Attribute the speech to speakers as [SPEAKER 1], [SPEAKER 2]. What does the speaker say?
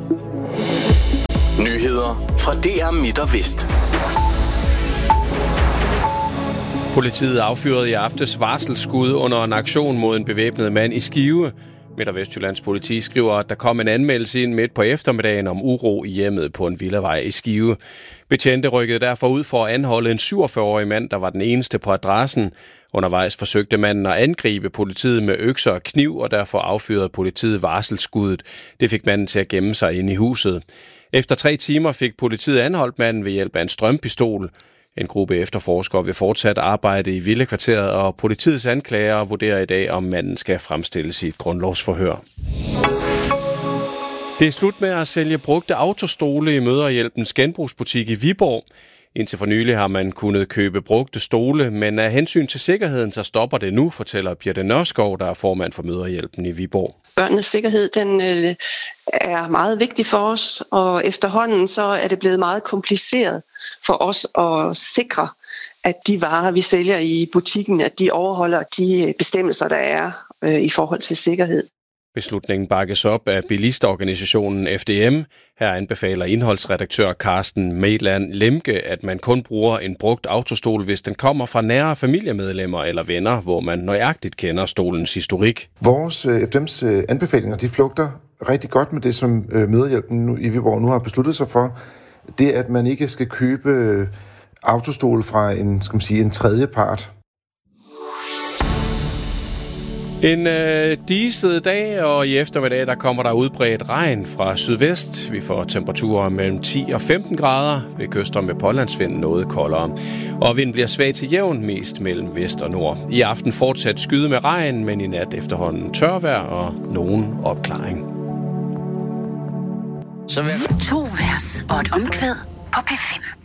[SPEAKER 1] Nyheder fra DR Midt og Vest.
[SPEAKER 2] Politiet affyrede i aftes varselsskud under en aktion mod en bevæbnet mand i Skive. Midt- og Vestjyllands politi skriver, at der kom en anmeldelse ind midt på eftermiddagen om uro i hjemmet på en villavej i Skive. Betjente rykkede derfor ud for at anholde en 47-årig mand, der var den eneste på adressen. Undervejs forsøgte manden at angribe politiet med økser og kniv, og derfor affyrede politiet varselskuddet. Det fik manden til at gemme sig inde i huset. Efter 3 timer fik politiet anholdt manden ved hjælp af en strømpistol. En gruppe efterforskere vil fortsat arbejde i villekvarteret, og politiets anklager vurderer i dag, om manden skal fremstilles i et grundlovsforhør. Det er slut med at sælge brugte autostole i Mødrehjælpens genbrugsbutik i Viborg. Indtil for nylig har man kunnet købe brugte stole, men af hensyn til sikkerheden, så stopper det nu, fortæller Birte Nørskov, der er formand for Mødrehjælpen i Viborg.
[SPEAKER 3] Børnenes sikkerhed, den er meget vigtig for os, og efterhånden så er det blevet meget kompliceret for os at sikre, at de varer, vi sælger i butikken, at de overholder de bestemmelser, der er i forhold til sikkerhed.
[SPEAKER 2] Beslutningen bakkes op af bilistorganisationen FDM. Her anbefaler indholdsredaktør Carsten Maitland Lemke, at man kun bruger en brugt autostol, hvis den kommer fra nære familiemedlemmer eller venner, hvor man nøjagtigt kender stolens historik.
[SPEAKER 4] Vores FDM's anbefalinger, de flugter rigtig godt med det, som Mødrehjælpen i Viborg nu har besluttet sig for. Det, at man ikke skal købe autostol fra en tredje part.
[SPEAKER 2] En diset dag, og i eftermiddag der kommer der udbredt regn fra sydvest. Vi får temperaturer mellem 10 og 15 grader, ved kyster med pålandsvind noget koldere. Og vinden bliver svag til jævn, mest mellem vest og nord. I aften fortsat skyde med regn, men i nat efterhånden tørvejr og nogen opklaring.
[SPEAKER 5] Så 2 vers og et omkvæd på P5.